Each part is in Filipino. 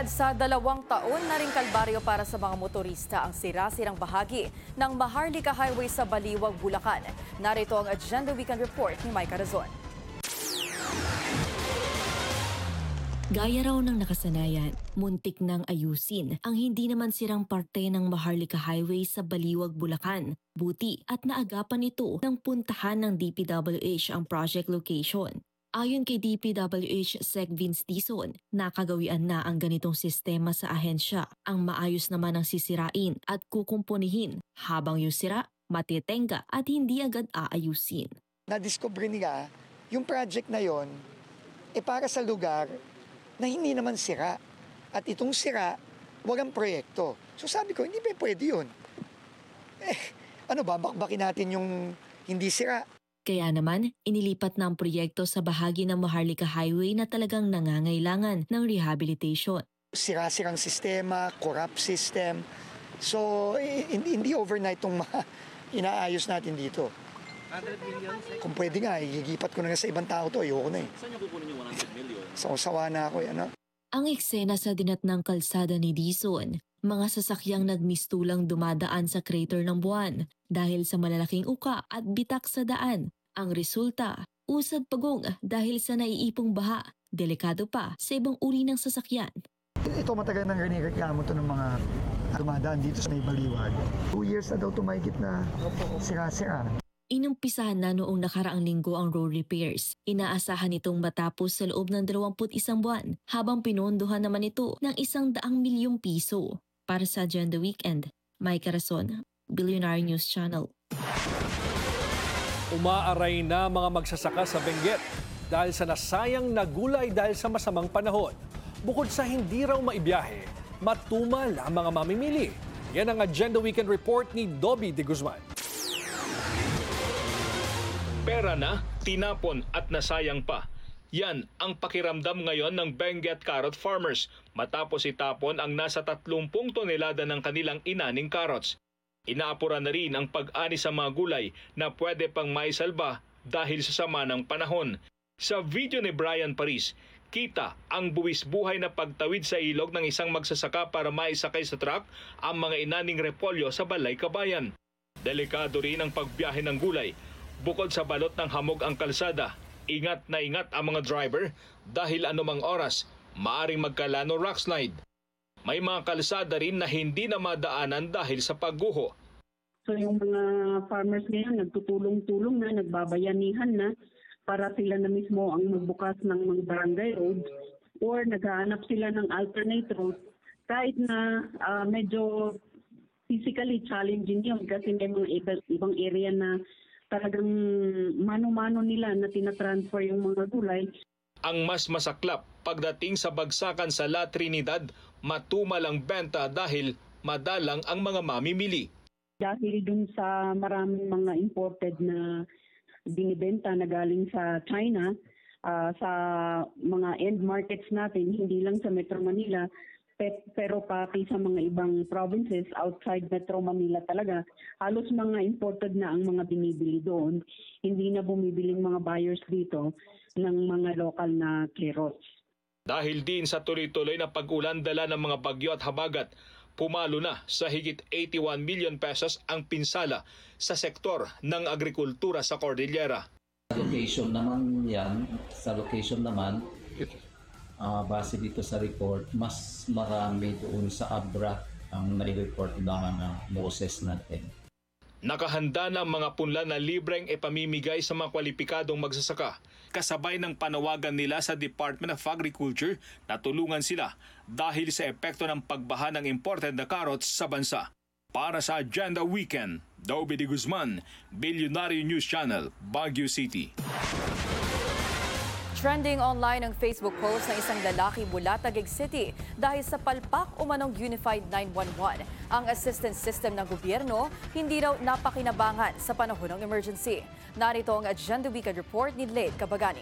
Sa 2 taon na ring kalbaryo para sa mga motorista ang sira-sirang bahagi ng Maharlika Highway sa Baliwag, Bulacan. Narito ang Agenda Weekend Report ni Mike Carazon. Gaya raw ng nakasanayan, muntik nang ayusin ang hindi naman sirang parte ng Maharlika Highway sa Baliwag, Bulacan. Buti at naagapan ito ng puntahan ng DPWH ang project location. Ayon kay DPWH Sec Vince Dizon, nakagawian na ang ganitong sistema sa ahensya. Ang maayos naman ang sisirain at kukumpunihin habang yung sira, matitenga at hindi agad aayusin. Na-discover nila yung project na yon para sa lugar na hindi naman sira. At itong sira, walang proyekto. So sabi ko, hindi ba pwede yun? Bakbakin natin yung hindi sira. Kaya naman, inilipat na ang proyekto sa bahagi ng Maharlika Highway na talagang nangangailangan ng rehabilitation. Sira-sirang sistema, corrupt system. So, hindi overnight itong inaayos natin dito. 100 million? Kung pwede nga, igigipat ko na nga sa ibang tao to. Ayoko na eh. Saan niyo kukunin yung 100 million? Sawa na ako yan. Ang eksena sa dinatnang kalsada ni Dizon, mga sasakyang nagmistulang dumadaan sa crater ng buwan dahil sa malalaking uka at bitak sa daan. Ang resulta, usad pagong dahil sa naiipong baha, delikado pa sa ibang uri ng sasakyan. Ito matagal nang reklamo to ng mga dumadaan dito sa may Baliwag. 2 years na daw tumahigit na sira-sira. Inumpisahan na noong nakaraang linggo ang road repairs. Inaasahan itong matapos sa loob ng 21 buwan habang pinondohan naman ito ng 100 milyong piso. Para sa Agenda Weekend, Mike Carazon, Billionaire News Channel. Umaaray na mga magsasaka sa Benguet dahil sa nasayang na gulay dahil sa masamang panahon. Bukod sa hindi raw maibiyahe, matumal ang mga mamimili. Yan ang Agenda Weekend Report ni Dobby de Guzman. Pera na, tinapon at nasayang pa. Yan ang pakiramdam ngayon ng Benguet carrot farmers matapos itapon ang nasa 30 tonelada ng kanilang inaning carrots. Inaapura na rin ang pag-ani sa mga gulay na pwede pang maisalba dahil sa sama ng panahon. Sa video ni Brian Paris, kita ang buwis buhay na pagtawid sa ilog ng isang magsasaka para maisakay sa truck ang mga inaning repolyo sa Balay Kabayan. Delikado rin ang pagbiyahe ng gulay. Bukod sa balot ng hamog ang kalsada, ingat na ingat ang mga driver dahil anumang oras maaring magkalano rockslide. May mga kalsada rin na hindi na madaanan dahil sa pagguho. So yung mga farmers ngayon nagtutulong-tulong na, nagbabayanihan na para sila na mismo ang magbukas ng mga barangay roads or naghahanap sila ng alternate routes kahit na medyo physically challenging yun kasi may mga ibang area na talagang mano-mano nila na tinatransfer yung mga gulay. Ang mas masaklap pagdating sa bagsakan sa La Trinidad, matumal ang benta dahil madalang ang mga mamimili. Dahil dun sa maraming mga imported na binibenta na galing sa China, sa mga end markets natin, hindi lang sa Metro Manila, pero pati sa mga ibang provinces outside Metro Manila talaga, halos mga imported na ang mga binibili doon. Hindi na bumibiling mga buyers dito ng mga local na carrots. Dahil din sa tuloy-tuloy na pag-ulan dala ng mga bagyo at habagat, pumalo na sa higit 81 million pesos ang pinsala sa sektor ng agrikultura sa Cordillera. Location naman yan, sa location naman, base dito sa report, mas marami doon sa Abra ang nai-report ng losses natin. Nakahanda na ang mga punla na libreng ipamimigay sa mga kwalipikadong magsasaka. Kasabay ng panawagan nila sa Department of Agriculture na tulungan sila dahil sa epekto ng pagbaha ng imported na carrots sa bansa. Para sa Agenda Weekend, Dobby de Guzman, Billionaire News Channel, Baguio City. Trending online ang Facebook post ng isang lalaki mula Taguig City dahil sa palpak umanong Unified 911. Ang assistance system ng gobyerno hindi raw napakinabangan sa panahon ng emergency. Narito ang Agenda Weekend Report ni Lade Cabagani.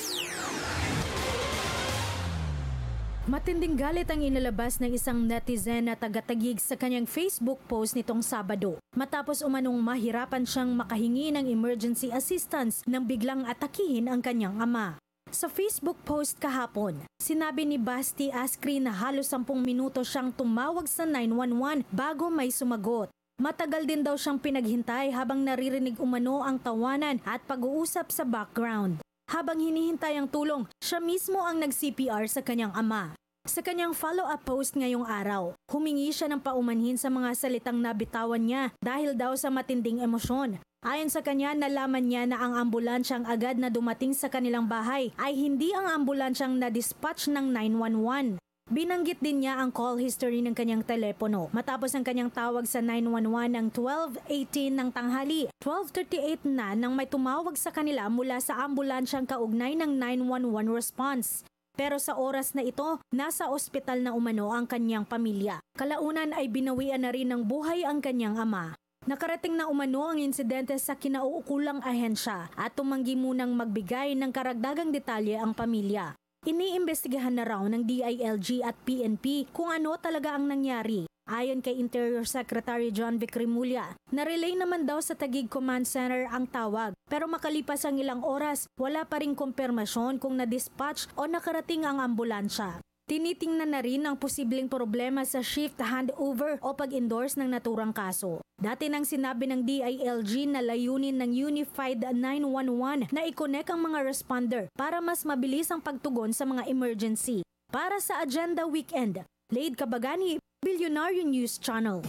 Matinding galit ang inilabas ng isang netizen na taga-Taguig sa kanyang Facebook post nitong Sabado. Matapos umanong mahirapan siyang makahingi ng emergency assistance nang biglang atakihin ang kanyang ama. Sa Facebook post kahapon, sinabi ni Basti Askri na halos 10 minuto siyang tumawag sa 911 bago may sumagot. Matagal din daw siyang pinaghintay habang naririnig umano ang tawanan at pag-uusap sa background. Habang hinihintay ang tulong, siya mismo ang nag-CPR sa kanyang ama. Sa kanyang follow-up post ngayong araw, humingi siya ng paumanhin sa mga salitang nabitawan niya dahil daw sa matinding emosyon. Ayon sa kanya, nalaman niya na ang ambulansyang agad na dumating sa kanilang bahay ay hindi ang ambulansyang na-dispatch ng 911. Binanggit din niya ang call history ng kanyang telepono matapos ang kanyang tawag sa 911 ng 12:18 ng tanghali. 12:38 na nang may tumawag sa kanila mula sa ambulansyang kaugnay ng 911 response. Pero sa oras na ito, nasa ospital na umano ang kanyang pamilya. Kalaunan ay binawian na rin ng buhay ang kanyang ama. Nakarating na umano ang insidente sa kinauukulang ahensya at tumanggi munang magbigay ng karagdagang detalye ang pamilya. Iniimbestigahan na raw ng DILG at PNP kung ano talaga ang nangyari. Ayon kay Interior Secretary John Vic Remulla, na-relay naman daw sa Taguig Command Center ang tawag. Pero makalipas ang ilang oras, wala pa ring kumpirmasyon kung na-dispatch o nakarating ang ambulansya. Tinitingnan na rin ang posibleng problema sa shift handover o pag-endorse ng naturang kaso. Dati nang sinabi ng DILG na layunin ng Unified 911 na i-connect ang mga responder para mas mabilis ang pagtugon sa mga emergency. Para sa Agenda Weekend, Laid Kabagani, Billionaire News Channel.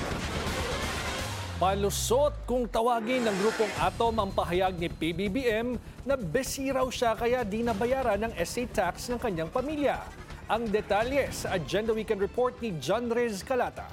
Palusot kung tawagin ng grupong Atom ang pahayag ni PBBM na besi raw siya kaya di nabayaran ng estate tax ng kanyang pamilya. Ang detalye sa Agenda Weekend Report ni John Rez Calata.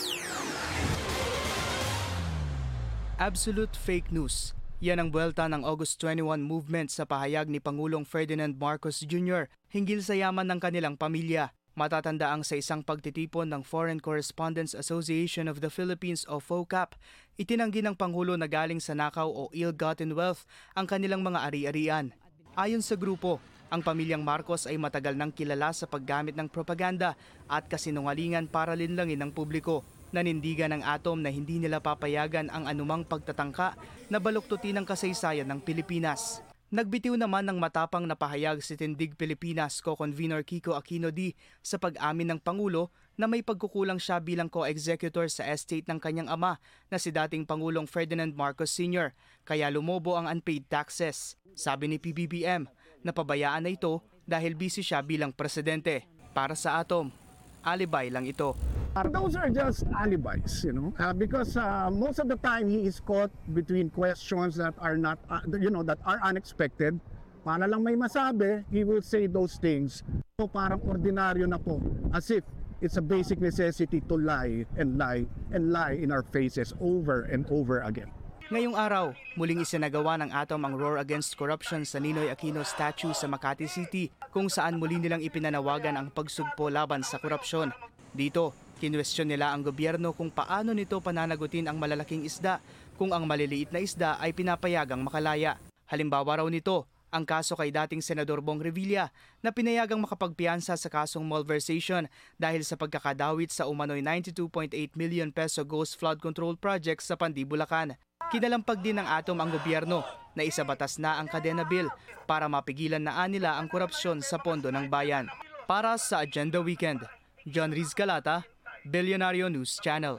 Absolute fake news. Yan ang buwelta ng August 21 movement sa pahayag ni Pangulong Ferdinand Marcos Jr. hinggil sa yaman ng kanilang pamilya. Matatandaang sa isang pagtitipon ng Foreign Correspondents Association of the Philippines o FOCAP, itinanggi ng Pangulo na galing sa nakaw o ill-gotten wealth ang kanilang mga ari-arian. Ayon sa grupo, ang pamilyang Marcos ay matagal nang kilala sa paggamit ng propaganda at kasinungalingan para linlangin ng publiko. Nanindigan ng Atom na hindi nila papayagan ang anumang pagtatangka na baluktutin ang kasaysayan ng Pilipinas. Nagbitiw naman ng matapang na pahayag si Tindig Pilipinas Co-Convenor Kiko Aquino D sa pag-amin ng Pangulo na may pagkukulang siya bilang co-executor sa estate ng kanyang ama na si dating Pangulong Ferdinand Marcos Sr. kaya lumobo ang unpaid taxes. Sabi ni PBBM, napabayaan na ito dahil busy siya bilang presidente. Para sa Atom, alibay lang ito. Those are just alibis, because most of the time he is caught between questions that are not, that are unexpected. Para lang may masabi, he will say those things. So parang ordinaryo na po, as if it's a basic necessity to lie and lie and lie in our faces over and over again. Ngayong araw, muling isinagawa ng Atom ang Roar Against Corruption sa Ninoy Aquino statue sa Makati City kung saan muli nilang ipinanawagan ang pagsugpo laban sa korupsyon. Dito, kinwestiyon nila ang gobyerno kung paano nito pananagutin ang malalaking isda kung ang maliliit na isda ay pinapayagang makalaya. Halimbawa raw nito, ang kaso kay dating Senador Bong Revilla na pinayagang makapagpiyansa sa kasong malversation dahil sa pagkakadawit sa umano'y 92.8 million peso ghost flood control project sa Pandi, Bulacan. Kinalampag din ng Atom ang gobyerno na isabatas na ang Kadena Bill para mapigilan na nila ang korupsyon sa pondo ng bayan. Para sa Agenda Weekend, John Riz Calata, Billionaire News Channel.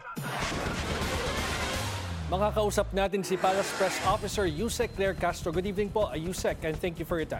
Makakausap natin si Palace Press Officer Yusek Claire Castro. Good evening po, Yusek, and thank you for your time.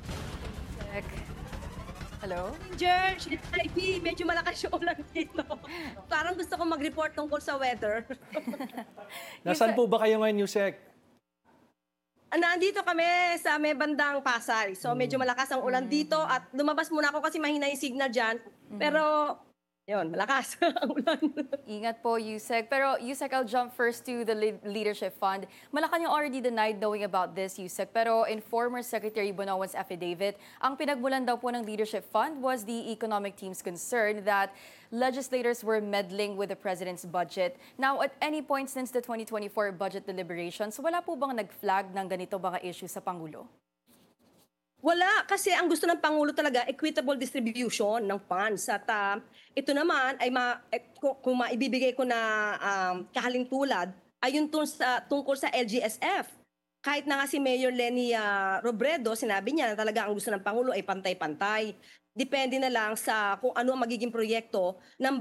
Hello? George, medyo malakas yung ulan dito. Parang gusto ko mag-report tungkol sa weather. Nasaan po ba kayo ngayon, Yusek? Nandito kami sa may bandang Pasay. So medyo malakas ang ulan dito at lumabas muna ako kasi mahina yung signal dyan. Pero yun, malakas ang ulan. Ingat po, Yusek. Pero Yusek, I'll jump first to the Leadership Fund. Malacanang already denied knowing about this, Yusek. Pero in former Secretary Bonoan's affidavit, ang pinagmulan daw po ng Leadership Fund was the economic team's concern that legislators were meddling with the President's budget. Now, at any point since the 2024 budget deliberations, wala po bang nag-flag ng ganito mga issue sa Pangulo? Wala, kasi ang gusto ng Pangulo talaga, equitable distribution ng funds. At ito naman, ay kung maibibigay ko na kahalintulad, ay yung tungkol sa LGSF. kahit na nga si Mayor Leni Robredo, sinabi niya na talaga ang gusto ng Pangulo ay pantay-pantay. Depende na lang sa kung ano ang magiging proyekto ng